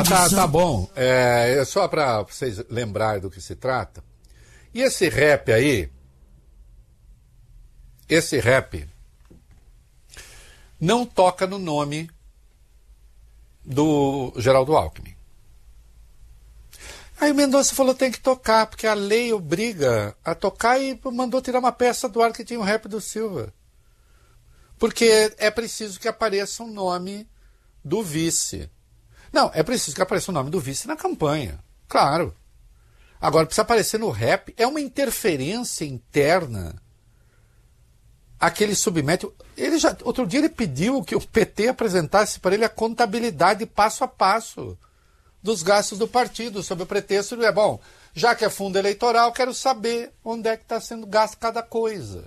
Tá bom. Só para vocês lembrarem do que se trata. E esse rap aí, não toca no nome do Geraldo Alckmin. Aí o Mendonça falou, tem que tocar, porque a lei obriga a tocar, e mandou tirar uma peça do ar que tinha o rap do Silva. Porque é preciso que apareça o nome do vice. Não, é preciso que apareça o nome do vice na campanha. Claro. Agora, precisa aparecer no rap, é uma interferência interna a que ele submete. Outro dia ele pediu que o PT apresentasse para ele a contabilidade passo a passo dos gastos do partido, sob o pretexto de, já que é fundo eleitoral, quero saber onde é que está sendo gasto cada coisa.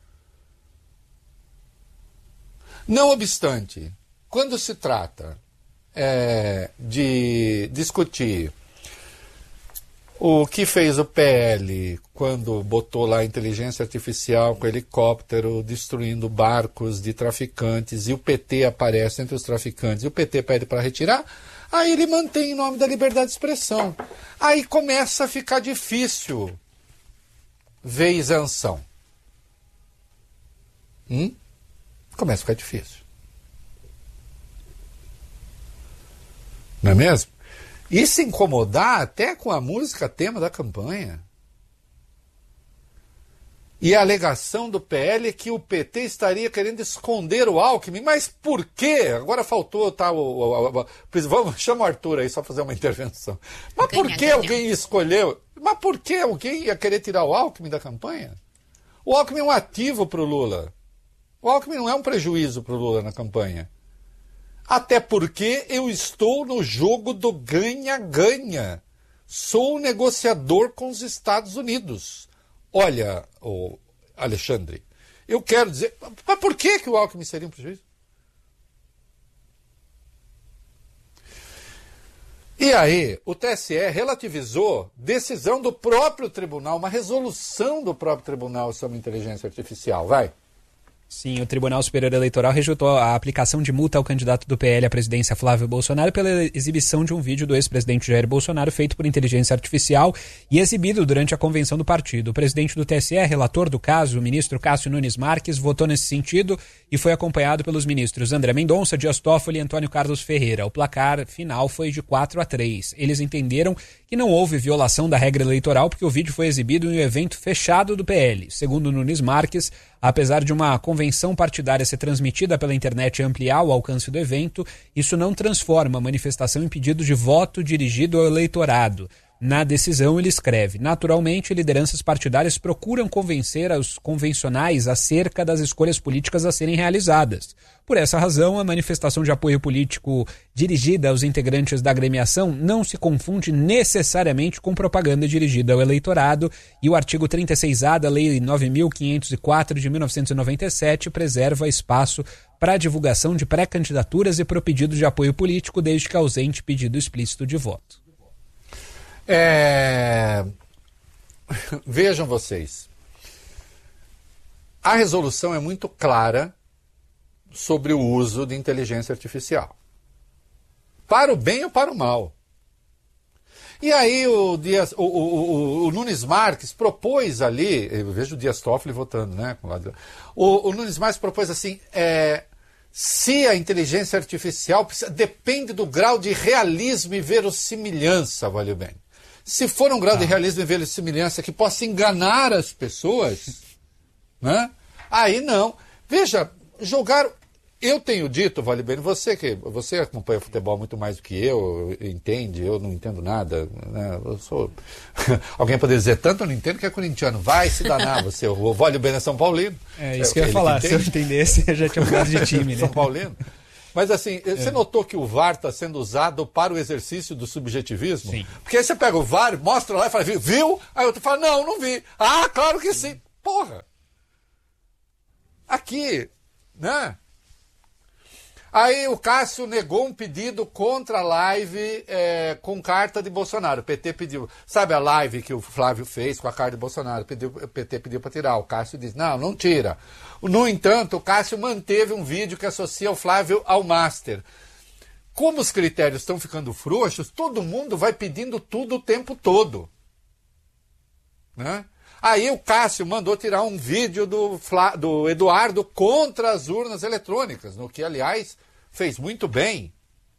Não obstante, quando se trata de discutir o que fez o PL quando botou lá a inteligência artificial com helicóptero destruindo barcos de traficantes e o PT aparece entre os traficantes e o PT pede para retirar, aí ele mantém em nome da liberdade de expressão. Aí começa a ficar difícil ver isenção. Começa a ficar difícil. Não é mesmo? E se incomodar até com a música tema da campanha. E a alegação do PL é que o PT estaria querendo esconder o Alckmin. Mas por quê? Agora faltou, vamos, chama o Arthur aí só fazer uma intervenção. Mas por que alguém escolheu? Mas por que alguém ia querer tirar o Alckmin da campanha? O Alckmin é um ativo para o Lula. O Alckmin não é um prejuízo para o Lula na campanha. Até porque eu estou no jogo do ganha-ganha. Sou negociador com os Estados Unidos. Olha, Alexandre, eu quero dizer... Mas por que o Alckmin seria um prejuízo? E aí, o TSE relativizou decisão do próprio tribunal, uma resolução do próprio tribunal sobre inteligência artificial. Vai. Sim, o Tribunal Superior Eleitoral rejeitou a aplicação de multa ao candidato do PL à presidência Flávio Bolsonaro pela exibição de um vídeo do ex-presidente Jair Bolsonaro feito por inteligência artificial e exibido durante a convenção do partido. O presidente do TSE, relator do caso, o ministro Cássio Nunes Marques, votou nesse sentido e foi acompanhado pelos ministros André Mendonça, Dias Toffoli e Antônio Carlos Ferreira. O placar final foi de 4-3. Eles entenderam que não houve violação da regra eleitoral porque o vídeo foi exibido em um evento fechado do PL. Segundo Nunes Marques, apesar de uma convenção partidária ser transmitida pela internet e ampliar o alcance do evento, isso não transforma a manifestação em pedido de voto dirigido ao eleitorado. Na decisão, ele escreve: naturalmente, lideranças partidárias procuram convencer os convencionais acerca das escolhas políticas a serem realizadas. Por essa razão, a manifestação de apoio político dirigida aos integrantes da agremiação não se confunde necessariamente com propaganda dirigida ao eleitorado, e o artigo 36A da Lei 9.504 de 1997 preserva espaço para a divulgação de pré-candidaturas e para pedido de apoio político, desde que ausente pedido explícito de voto. Vejam vocês, a resolução é muito clara sobre o uso de inteligência artificial, para o bem ou para o mal. E aí o Nunes Marques propôs ali, eu vejo o Dias Toffoli votando, né? O Nunes Marques propôs assim, se a inteligência artificial depende do grau de realismo e verossimilhança, valeu bem. Se for um grau de realismo e verossimilhança que possa enganar as pessoas, né? Aí não. Veja, eu tenho dito, vale bem, você acompanha futebol muito mais do que eu entende, eu não entendo nada, né? Eu sou... Alguém poderia dizer, tanto eu não entendo que é corintiano, vai se danar você, o Vale bem é São Paulino. É isso que eu ia falar, se eu entendesse, eu já tinha mudado de time, né? São Paulino. Mas assim, você notou que o VAR está sendo usado para o exercício do subjetivismo? Sim. Porque aí você pega o VAR, mostra lá e fala, viu? Aí outro fala, não vi. Ah, claro que sim. Porra! Aqui, né? Aí o Cássio negou um pedido contra a live com carta de Bolsonaro. O PT pediu, sabe a live que o Flávio fez com a carta de Bolsonaro? O PT pediu para tirar. O Cássio disse, não tira. No entanto, o Cássio manteve um vídeo que associa o Flávio ao Master. como os critérios estão ficando frouxos, todo mundo vai pedindo tudo o tempo todo. Né? Aí o Cássio mandou tirar um vídeo do Eduardo contra as urnas eletrônicas, no que, aliás, fez muito bem.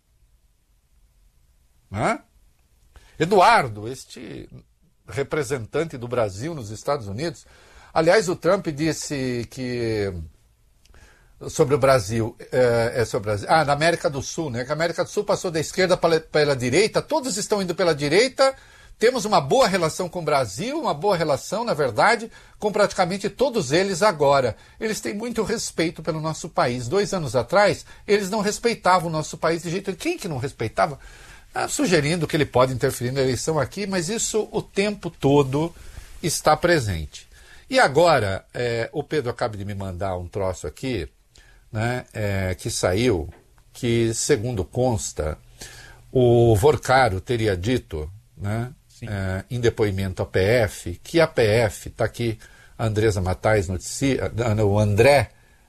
Né? Eduardo, este representante do Brasil nos Estados Unidos, aliás, o Trump disse que sobre o Brasil, na América do Sul, né? Que a América do Sul passou da esquerda pela direita, todos estão indo pela direita, temos uma boa relação com o Brasil, uma boa relação, na verdade, com praticamente todos eles agora. Eles têm muito respeito pelo nosso país. 2 anos atrás, eles não respeitavam o nosso país de jeito nenhum. Quem que não respeitava? Sugerindo que ele pode interferir na eleição aqui, mas isso o tempo todo está presente. E agora, o Pedro acaba de me mandar um troço aqui, né, que saiu, que, segundo consta, o Vorcaro teria dito, né, em depoimento à PF, que a PF, está aqui a Andresa Matais noticia, o André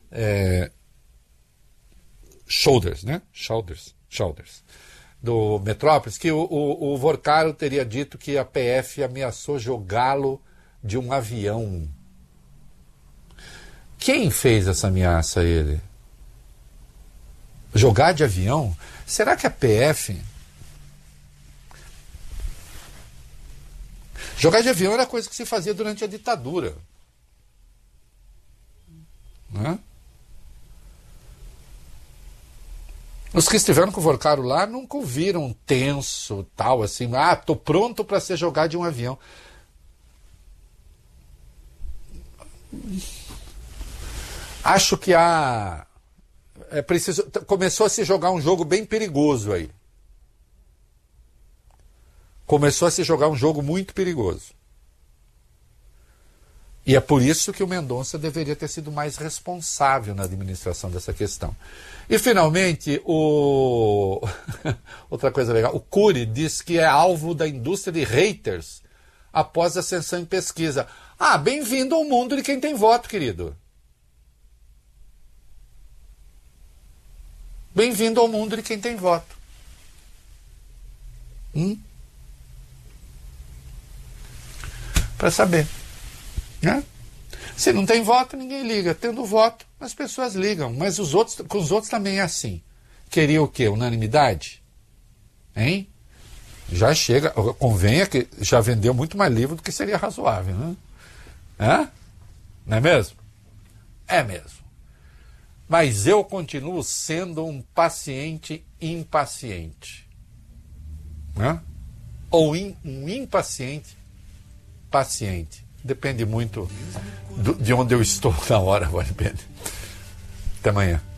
Shoulders, né? Shoulders, do Metrópolis, que o Vorcaro teria dito que a PF ameaçou jogá-lo de um avião. Quem fez essa ameaça a ele? Jogar de avião? Será que a PF... Jogar de avião era coisa que se fazia durante a ditadura. Né? Os que estiveram com o Vorcaro lá nunca o viram tenso, tal, assim, tô pronto para ser jogado de um avião. Acho que começou a se jogar um jogo bem perigoso aí. Começou a se jogar um jogo muito perigoso. E é por isso que o Mendonça deveria ter sido mais responsável na administração dessa questão. E, finalmente, outra coisa legal, o Cury diz que é alvo da indústria de haters após ascensão em pesquisa. Bem-vindo ao mundo de quem tem voto, querido. Bem-vindo ao mundo de quem tem voto. Para saber. Né? Se não tem voto, ninguém liga. Tendo voto, as pessoas ligam. Mas com os outros também é assim. Queria o quê? Unanimidade? Hein? Já chega. Convenha que já vendeu muito mais livro do que seria razoável. Né? Não é mesmo? É mesmo. Mas eu continuo sendo um paciente impaciente. Né? Ou um impaciente paciente. Depende muito de onde eu estou na hora, Até amanhã.